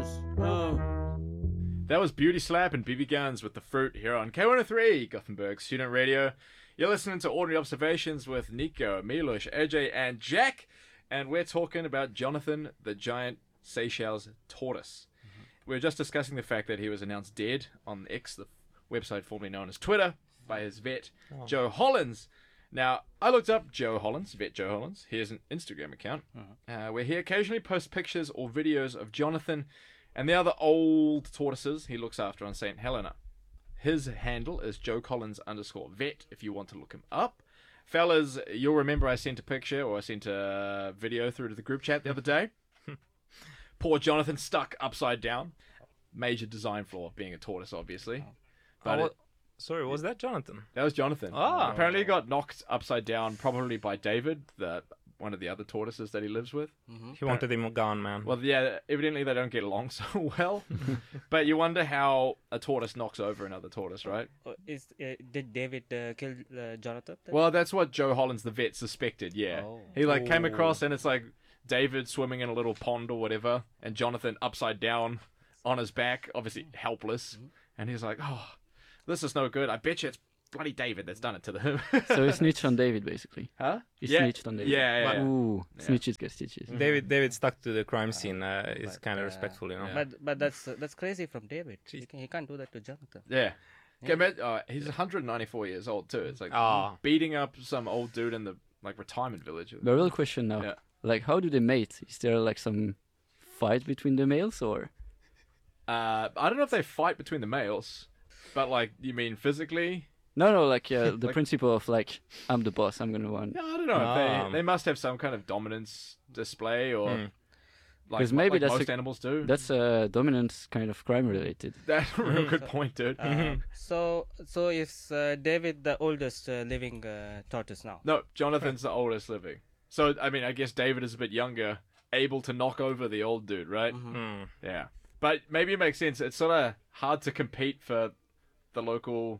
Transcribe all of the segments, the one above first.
tortoise. Oh. That was Beauty Slap and BB Guns with The Fruit here on K103, Gothenburg Student Radio. You're listening to Ordinary Observations with Nico, Milos, AJ, and Jack. And we're talking about Jonathan, the giant Seychelles tortoise. We were just discussing the fact that he was announced dead on X, the website formerly known as Twitter, by his vet, Joe Hollins. Now, I looked up Joe Hollins, vet Joe Hollins. He has an Instagram account where he occasionally posts pictures or videos of Jonathan and the other old tortoises he looks after on St. Helena. His handle is joecollins_vet if you want to look him up. Fellas, you'll remember I sent a picture or I sent a video through to the group chat the other day. Poor Jonathan stuck upside down. Major design flaw, being a tortoise, obviously. But Sorry, was that Jonathan? that was Jonathan. Ah. Apparently he got knocked upside down, probably by David, one of the other tortoises that he lives with. He wanted him gone, man. Well, yeah, evidently they don't get along so well. But you wonder how a tortoise knocks over another tortoise, right? Did David kill Jonathan? then? Well, that's what Joe Hollins, the vet, suspected, yeah. Oh. He, came across and it's like David swimming in a little pond or whatever, and Jonathan upside down on his back, obviously helpless. And he's like, oh, this is no good. I bet you it's bloody David that's done it to him. So he snitched on David, basically. Huh? He Yeah. snitched on David. Yeah. Ooh, Yeah. snitches get stitches. David stuck to the crime scene. Is kind of respectful, you know. Yeah. But that's crazy from David. He can't do that to Jonathan. Yeah. He's 194 years old too. It's like Ah. beating up some old dude in the retirement village. The real question now, Yeah. how do they mate? Is there some fight between the males or? I don't know if they fight between the males, but you mean physically? No, the principle of I'm the boss, I'm gonna win. Yeah, I don't know. They must have some kind of dominance display or Because maybe that's most animals do. That's a dominance kind of crime related. That's a real good point, dude. So is David the oldest living tortoise now? No, Jonathan's the oldest living. So I mean, I guess David is a bit younger, able to knock over the old dude, right? Yeah, but maybe it makes sense. It's sort of hard to compete for the local.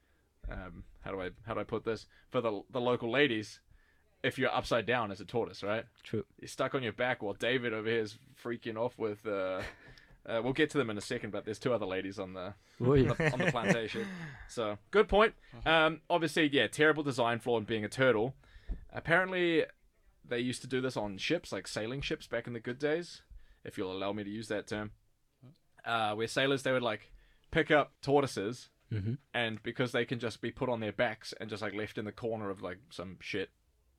How do I put this? For the local ladies, if you're upside down as a tortoise, right? True. You're stuck on your back while David over here is freaking off with. We'll get to them in a second, but there's two other ladies on the on the plantation. So good point. Obviously, yeah, terrible design flaw in being a turtle. Apparently, they used to do this on ships, like sailing ships back in the good days, if you'll allow me to use that term. Where sailors, they would pick up tortoises, and because they can just be put on their backs and just left in the corner of some ship,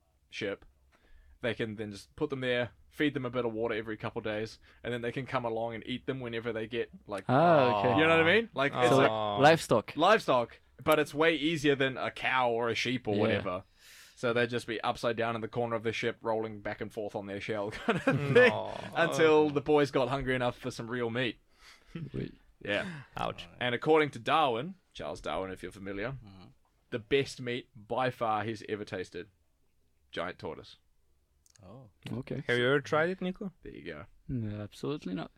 they can then just put them there, feed them a bit of water every couple of days, and then they can come along and eat them whenever they get okay. you know what I mean? It's livestock. Livestock, but it's way easier than a cow or a sheep or whatever. So they'd just be upside down in the corner of the ship, rolling back and forth on their shell kind of thing, until the boys got hungry enough for some real meat. Yeah. Ouch. And according to Darwin, Charles Darwin, if you're familiar, the best meat by far he's ever tasted, giant tortoise. Oh. Okay. Have you ever tried it, Nico? There you go. No, absolutely not.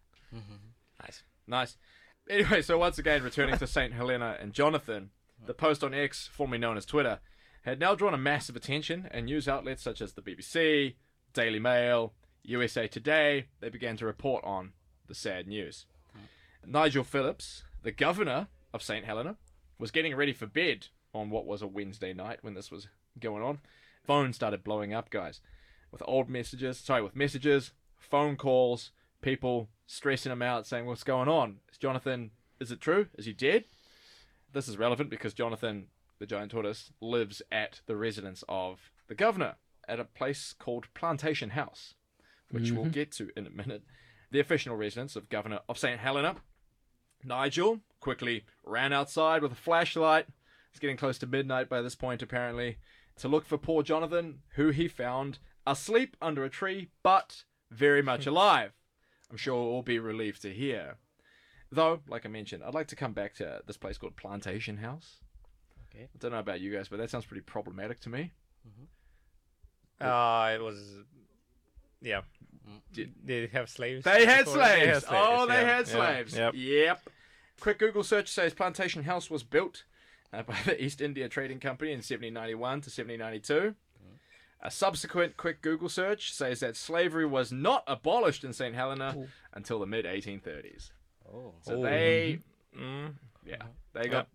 Nice. Anyway, so once again, returning to St. Helena and Jonathan, the post on X, formerly known as Twitter, had now drawn a massive attention, and news outlets such as the BBC, Daily Mail, USA Today, they began to report on the sad news. Nigel Phillips, the governor of St. Helena, was getting ready for bed on what was a Wednesday night when this was going on. Phones started blowing up, guys, with messages, phone calls, people stressing him out, saying, what's going on? Jonathan, is it true? Is he dead? This is relevant because Jonathan, the giant tortoise, lives at the residence of the governor at a place called Plantation House, which we'll get to in a minute. The official residence of Governor of St. Helena. Nigel quickly ran outside with a flashlight. It's getting close to midnight by this point, apparently, to look for poor Jonathan, who he found asleep under a tree, but very much alive. I'm sure we'll all be relieved to hear. Though, like I mentioned, I'd like to come back to this place called Plantation House. Okay. I don't know about you guys, but that sounds pretty problematic to me. It was... Yeah. Did it have slaves? They had before? slaves! They yeah. had slaves! Yep. Yep. Quick Google search says Plantation House was built by the East India Trading Company in 1791 to 1792. A subsequent quick Google search says that slavery was not abolished in St. Helena until the mid 1830s. Oh. So Oh. they, Mm. they got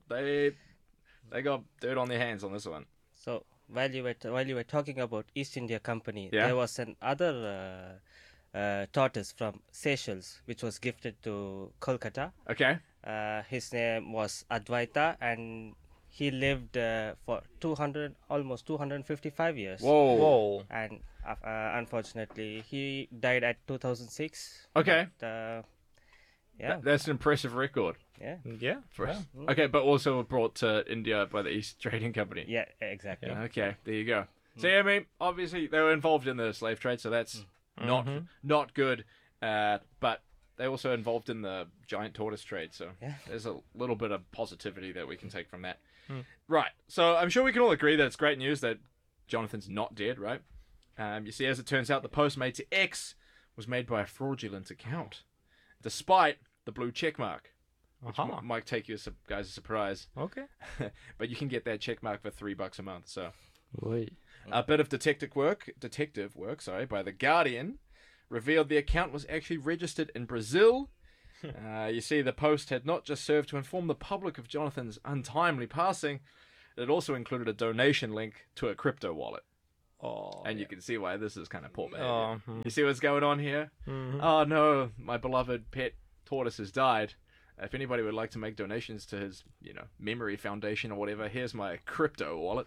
dirt on their hands on this one. So while you were talking about East India Company, Yeah. there was another tortoise from Seychelles which was gifted to Kolkata. Okay. His name was Advaita, and he lived for almost 255 years. Whoa. Whoa. And unfortunately, he died at 2006. Okay. But, yeah, That's an impressive record. yeah, Yeah. For yeah. Okay, but also brought to India by the East Trading Company. yeah, exactly. Okay, there you go. So I mean, obviously they were involved in the slave trade, so that's not good. But they also involved in the giant tortoise trade, so Yeah. there's a little bit of positivity that we can take from that. Right. So I'm sure we can all agree that it's great news that Jonathan's not dead, right? You see, as it turns out, the post made to X was made by a fraudulent account, despite the blue check mark, which Aha. might take you guys a surprise. Okay. But you can get that check mark for $3 a month. So Wait. a bit of detective work, by the Guardian revealed the account was actually registered in Brazil. You see, the post had not just served to inform the public of Jonathan's untimely passing, it also included a donation link to a crypto wallet. Oh. And you can see why this is kind of poor behavior. Oh. mhm. You see what's going on here? Mhm. Oh no, my beloved pet tortoise has died. If anybody would like to make donations to his, memory foundation or whatever, here's my crypto wallet.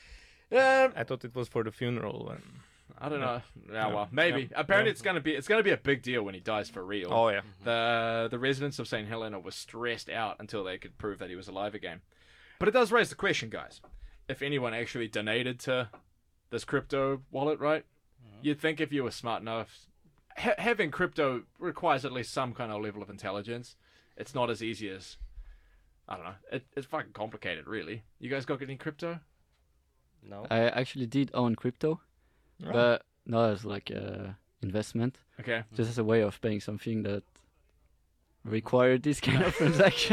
I thought it was for the funeral. I don't know. Yeah, Yeah. well, maybe. Yeah. Apparently, Yeah. it's gonna be a big deal when he dies for real. Oh yeah. The residents of St. Helena were stressed out until they could prove that he was alive again. But it does raise the question, guys. If anyone actually donated to this crypto wallet, right? You'd think if you were smart enough, having crypto requires at least some kind of level of intelligence. It's not as easy as, I don't know. It's fucking complicated, really. You guys got any crypto? No. I actually did own crypto, Right. but not as like a investment, Okay. just as a way of paying something that required this kind of transaction.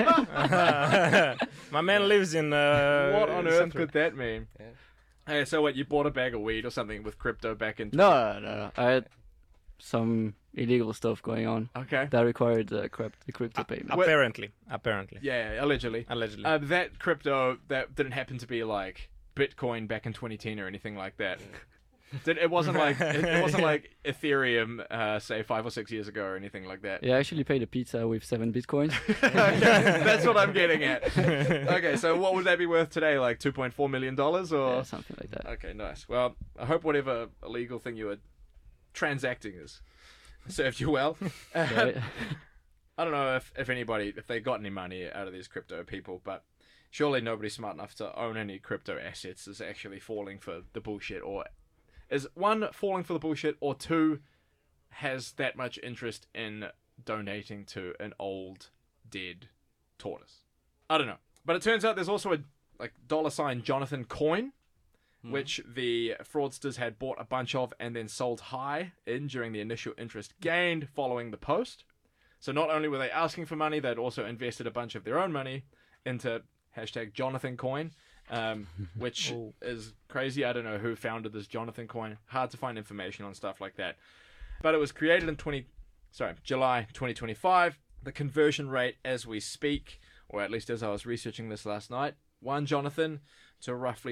My man lives in. What on earth Central. could that mean? Yeah. Hey, so what? You bought a bag of weed or something with crypto back in? No. I had some illegal stuff going on Okay. that required the crypto payment. Apparently. Yeah, allegedly. Allegedly. That crypto that didn't happen to be like Bitcoin back in 2010 or anything like that. It wasn't like it wasn't like Ethereum, say 5 or 6 years ago or anything like that. Yeah, I actually paid a pizza with 7 bitcoins. That's what I'm getting at. Okay, so what would that be worth today? Like $2.4 million or? Yeah, something like that. Okay, nice. Well, I hope whatever illegal thing you were transacting is served you well. Right? I don't know if anybody, if they got any money out of these crypto people, but surely nobody smart enough to own any crypto assets is actually falling for the bullshit, or is one, falling for the bullshit, or two, has that much interest in donating to an old, dead tortoise. I don't know. But it turns out there's also a $ Jonathan coin, which the fraudsters had bought a bunch of and then sold high in during the initial interest gained following the post. So not only were they asking for money, they'd also invested a bunch of their own money into #Jonathan coin, which is crazy. I don't know who founded this Jonathan coin. Hard to find information on stuff like that. But it was created in July 2025. The conversion rate as we speak, or at least as I was researching this last night, 1 Jonathan to roughly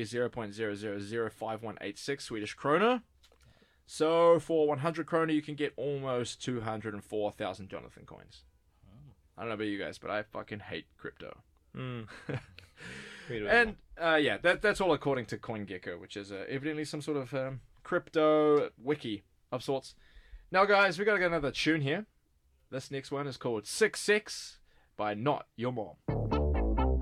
0.005186 Swedish krona. So for 100 krona, you can get almost 204,000 Jonathan coins. I don't know about you guys, but I fucking hate crypto. Mm. And yeah, that's all according to CoinGecko, which is evidently some sort of crypto wiki of sorts. Now, guys, we got to get another tune here. This next one is called 6 by Not Your Mom.